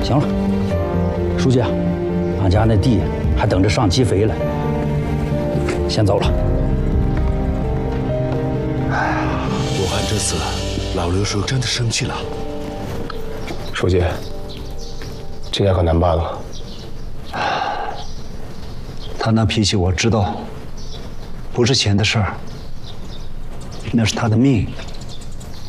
行了，书记啊，俺家那地还等着上鸡肥了，先走了。 我看这次老刘叔真的生气了。 书记，这下可难办了。 他那脾气我知道，不是钱的事儿，那是他的命。